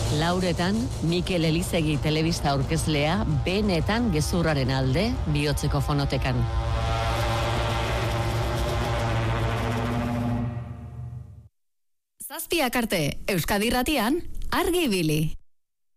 Lauretan, Mikel Elizegi telebista aurkezlea benetan gezurraren alde bihotzeko fonotekan. Zazpiak arte, Euskadi Irratian, argi ibili.